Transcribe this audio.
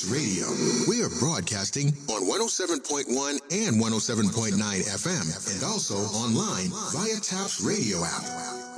Radio. We are broadcasting on 107.1 and 107.9 FM and also online via TAPS Radio app.